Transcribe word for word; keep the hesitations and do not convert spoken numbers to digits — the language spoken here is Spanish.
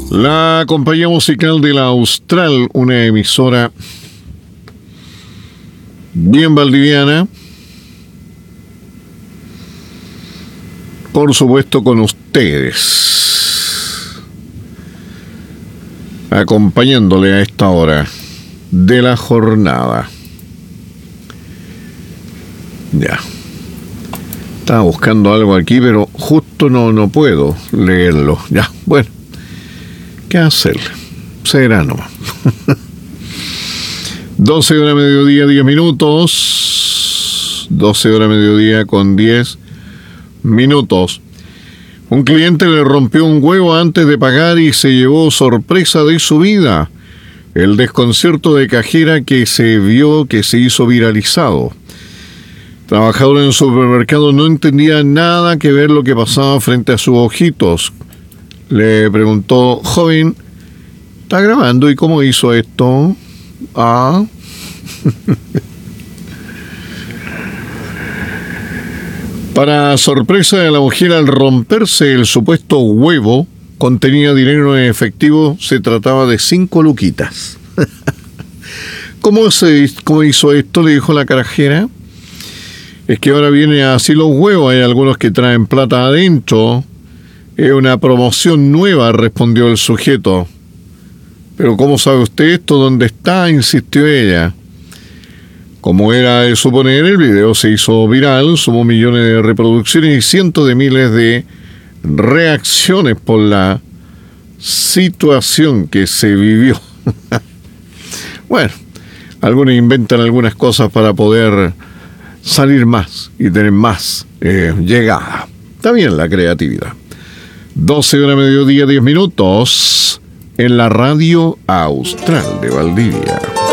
La compañía musical de la Austral, una emisora bien valdiviana, por supuesto con ustedes, acompañándole a esta hora de la jornada. Ya. Estaba buscando algo aquí, pero justo no, no puedo leerlo. Ya, bueno. ¿Qué hacer? Será nomás. doce horas mediodía, diez minutos. doce horas mediodía con diez minutos. Un cliente le rompió un huevo antes de pagar y se llevó sorpresa de su vida. El desconcierto de cajera que se vio que se hizo viralizado. Trabajador en el supermercado no entendía nada que ver lo que pasaba frente a sus ojitos. Le preguntó: joven, ¿está grabando? ¿Y cómo hizo esto? Ah. Para sorpresa de la mujer, al romperse el supuesto huevo, contenía dinero en efectivo. Se trataba de cinco luquitas. ¿Cómo, se, ¿Cómo hizo esto?, le dijo la cajera. Es que ahora viene así los huevos. Hay algunos que traen plata adentro. Es una promoción nueva, respondió el sujeto. ¿Pero cómo sabe usted esto? ¿Dónde está?, insistió ella. Como era de suponer, el video se hizo viral, sumó millones de reproducciones y cientos de miles de reacciones por la situación que se vivió. Bueno, algunos inventan algunas cosas para poder salir más y tener más eh, llegada. Está bien la creatividad. doce horas mediodía, diez minutos, en la radio Austral de Valdivia.